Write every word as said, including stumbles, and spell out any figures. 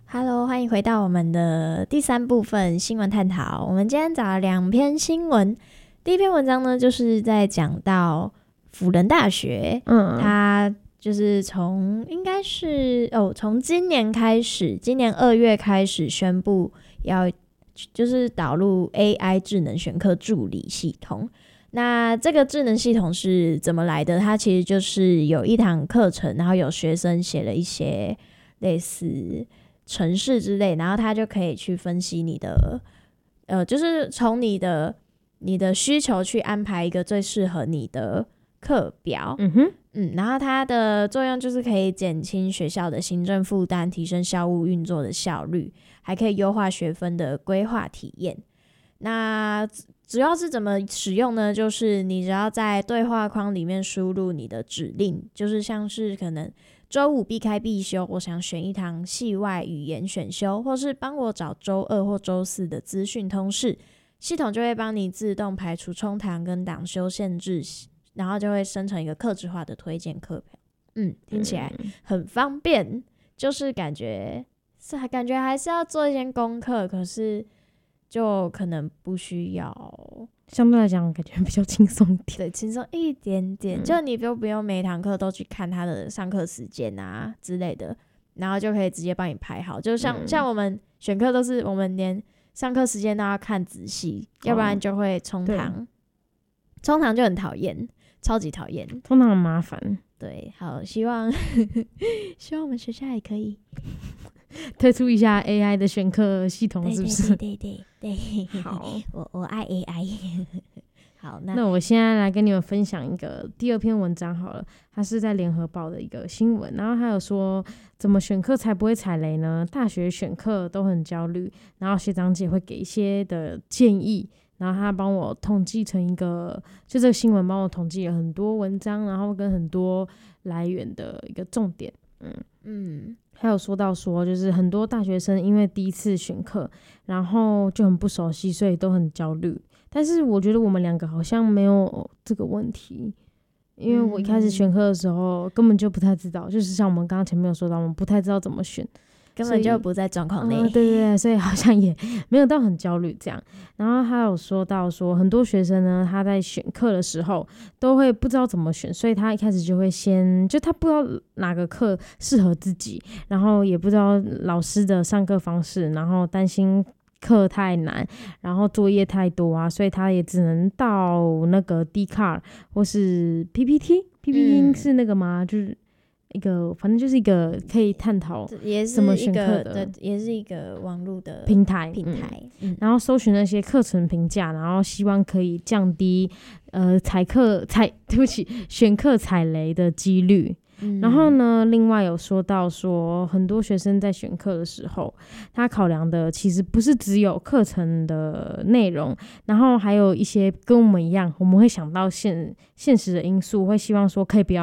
Hello， 欢迎回到我们的第三部分新闻探讨。我们今天找了两篇新闻，第一篇文章呢，就是在讲到辅仁大学，嗯，它就是从应该是哦，从今年开始，今年二月开始宣布要就是导入 A I 智能选课助理系统。那这个智能系统是怎么来的？它其实就是有一堂课程，然后有学生写了一些类似程式之类，然后他就可以去分析你的，呃，就是从你的你的需求去安排一个最适合你的课表。嗯哼，嗯，然后它的作用就是可以减轻学校的行政负担，提升校务运作的效率，还可以优化学分的规划体验。那主要是怎么使用呢？就是你只要在对话框里面输入你的指令，就是像是可能周五避开必修，我想选一堂系外语言选修，或是帮我找周二或周四的资讯通识，系统就会帮你自动排除冲堂跟档修限制，然后就会生成一个客制化的推荐课表。嗯，听起来很方便，就是感觉是感觉还是要做一些功课，可是就可能不需要， 相对来讲感觉比较轻松一点。 对，轻松一点点、嗯、就你就不用每堂课都去看他的上课时间啊之类的，然后就可以直接帮你排好。就像、嗯、像我们选课都是我们连上课时间都要看仔细、哦、要不然就会冲堂，冲堂就很讨厌，超级讨厌， 冲堂很麻烦。 对，好，希望希望我们学校也可以推出一下 A I 的选课系统，是不是？ 对对对对对，好，我我爱 A I 好，那那我现在来跟你们分享一个第二篇文章好了，它是在联合报的一个新闻，然后还有说怎么选课才不会踩雷呢？大学选课都很焦虑，然后学长姐会给一些的建议，然后他帮我统计成一个，就这个新闻帮我统计了很多文章，然后跟很多来源的一个重点。嗯嗯，还有说到说，就是很多大学生因为第一次选课，然后就很不熟悉，所以都很焦虑。但是我觉得我们两个好像没有这个问题，因为我一开始选课的时候根本就不太知道，就是像我们刚刚前面有说到，我们不太知道怎么选， 根本就不在状况内、 嗯。对对对，所以好像也没有到很焦虑这样。然后他有说到说，很多学生呢，他在选课的时候都会不知道怎么选，所以他一开始就会先，就他不知道哪个课适合自己，然后也不知道老师的上课方式，然后担心课太难，然后作业太多啊，所以他也只能到那个 Dcard 或是 P P T。P P T 是那个吗？嗯、就是一个，反正就是一个可以探讨怎么选课的， 也是一个网络的平台平台、 嗯嗯。然后搜寻那些课程评价，然后希望可以降低呃踩课踩对不起选课踩雷的几率。嗯、然后呢，另外有说到说，很多学生在选课的时候，他考量的其实不是只有课程的内容，然后还有一些跟我们一样，我们会想到现现实的因素，会希望说可以不要